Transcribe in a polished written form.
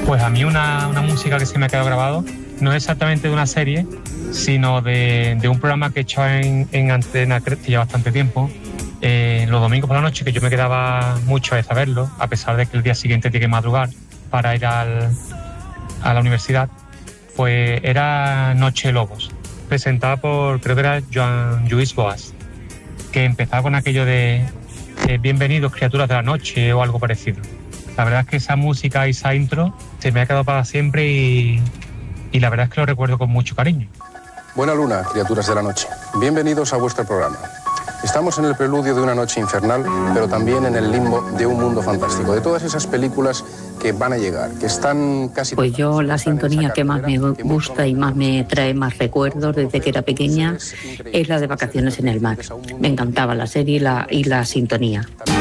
Pues a mí una música que se me ha quedado grabado no es exactamente de una serie, sino de un programa que he hecho en Antena que ya bastante tiempo, los domingos por la noche, que yo me quedaba mucho a verlo, a pesar de que el día siguiente tiene que madrugar para ir a la universidad. Pues era Noche de Lobos, presentada por, creo que era Joan Lluís Boas, que empezaba con aquello de bienvenidos criaturas de la noche o algo parecido. La verdad es que esa música y esa intro se me ha quedado para siempre y la verdad es que lo recuerdo con mucho cariño. Buena luna, criaturas de la noche. Bienvenidos a vuestro programa. Estamos en el preludio de una noche infernal, pero también en el limbo de un mundo fantástico, de todas esas películas que van a llegar, que están casi... Pues yo la sintonía que más me gusta y más me trae más recuerdos desde que era pequeña es la de Vacaciones en el Mar. Me encantaba la serie y la sintonía.